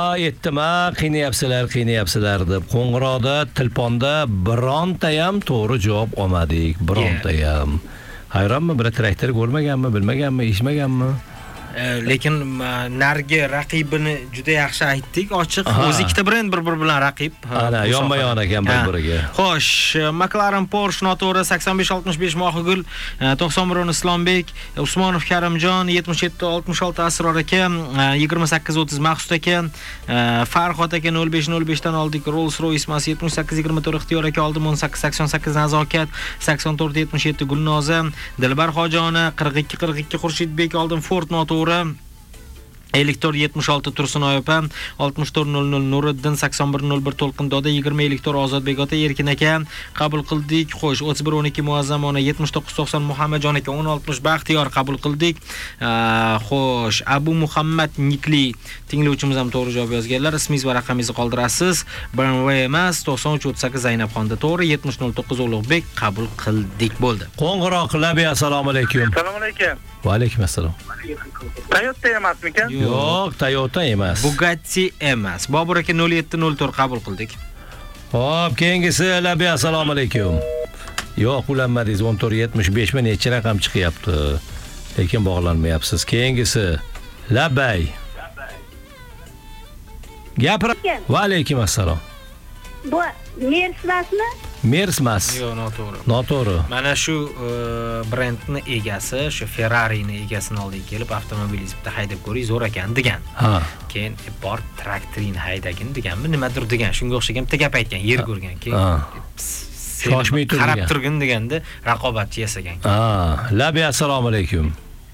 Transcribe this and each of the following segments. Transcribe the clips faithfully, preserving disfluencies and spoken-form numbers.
aytdim-a, qiynayapsizlar, qiynayapsizlar deb. Qo'ng'iroqda, telefonda bironta ham to'g'ri javob olmadik, bironta ham. Hayronmi, bir traktor ko'rmaganmi, bilmaganmi, eshitmaganmi? Lekin nargi raqibini juda yaxshi aytdik, ochiq. O'zi ikkita brend bir-biri bilan raqib. Ana, yonma-yon ekan bir-biriga. Xo'sh, McLaren Porsche noto'g'ri sakson besh oltmish besh Mohigul, to'qson bir Islombek, Usmonov Karimjon, yetmish yetti oltmish olti Asror aka, yigirma sakkiz o'ttiz Maqsud aka, Farhod aka nol besh nol besh dan oldik, Rolls-Royce Mas yetmish sakkiz yigirma to'rt Ixtiyor aka oldim, o'n sakkiz sakson sakkiz Nazokat, sakson to'rt yetmish yetti Gulnoza, Dilbar Xojona qirq ikki qirq ikki Xurshidbek oldim, Ford noto'g'ri Elektor yetmish olti Tursunoy opa, oltmish to'rt nol nol Nuriddin, sakson bir nol bir To'lqindoda, yigirma Elektor Ozodbek ota, Erkin aka qabul qildik. Xo'sh, o'ttiz bir o'n ikki Muazzamona, yetmish to'qqiz to'qson Muhammadjon aka, o'n oltmish Baxtiyor qabul qildik. Xo'sh, Abu Muhammad Nikli tinglovchimiz ham to'g'ri javob yozganlar. Ismingiz va raqamingizni qoldirasiz. B M W emas, to'qson uch o'ttiz sakkiz Zaynabxonda to'g'ri, yetmish nol to'qqiz Ulug'bek qabul qildik. Bo'ldi. Qo'ng'iroq Labi, assalomu alaykum. Assalomu alaykum. Va alaykum assalom. Toyota emasmikan? Yo'q, Toyota emas. Bugatti emas. Bobur aka nol yetti nol to'rt qabul qildik. Hop, keyingisi Labi, assalomu alaykum. Yo'q, ulanmadingiz. o'n to'rt yetmish besh mi necha raqam chiqyapti. Lekin bog'lanmayapsiz. Keyingisi Labay. Gapir. Va alaykum assalom. Bu Mercedesmi? Mersmas. Yo'q, noto'g'ri. Noto'g'ri. Mana shu brendning egasi, shu Ferrari'ning egasini oldiga kelib, avtomobilingizni bitta haydab ko'ring, zo'r ekan degan. Ha. Keyin bor traktorini haydagin deganmi, nimadir degan. Shunga o'xshagan bitta gap aytgan, yer ko'rgan. Keyin shoshmay turgan. Qarab turgin deganda raqobatchi yasagan. Ha, Labi, assalomu alaykum.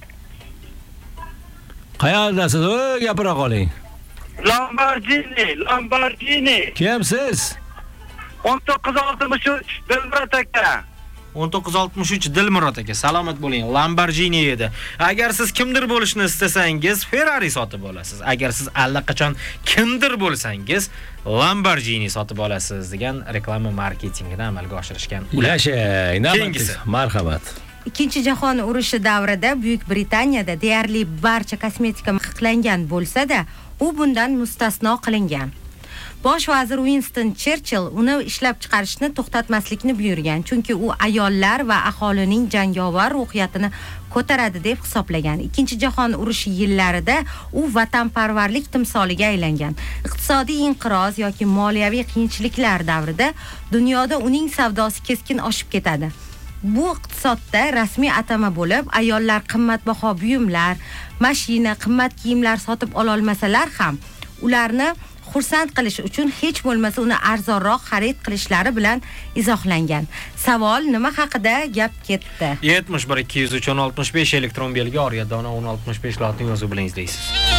Qayerdasiz? O, gapira qoling. Lamborghini, Lamborghini. Kimsiz? o'n to'qqiz oltmish uch Dilmurod aka. o'n to'qqiz oltmish uch Dilmurod aka, salomat bo'ling. Lamborghini edi. Agar siz kimdir bo'lishni istasangiz, Ferrari sotib olasiz. Agar siz allaqachon kimdir bo'lsangiz, Lamborghini sotib olasiz degan reklama marketingini amalga oshirishgan. Ulashay, Keyingisi. Marhamat. Ikkinchi jahon urushi davrida Buyuk Britaniyada deyarli barcha kosmetika taqiqlangan bo'lsa-da, u bundan mustasno qilingan. Bosh vazir Winston Churchill uni ishlab chiqarishni to'xtatmaslikni buyurgan, chunki u ayollar va aholining jangovar ruhiyatini ko'taradi deb hisoblagan. Ikkinchi jahon urushi yillarida u vatanparvarlik timsoliga aylangan. Iqtisodiy inqiroz yoki moliyaviy qiyinchiliklar davrida dunyoda uning savdosi keskin oshib ketadi. Bu iqtisodda rasmiy atama bo'lib, ayollar qimmatbaho buyumlar, mashina, qimmat kiyimlar sotib ola olmasalar ham, ularni xursand qilish uchun hech bo'lmasa uni arzonroq xarid qilishlari bilan izohlangan. Savol nima haqida gap ketdi? yetmish bir ikki yuz uch o'n oltmish besh elektron belgi Oriyadona o'n oltmish besh lotning o'zi bilan izlaysiz.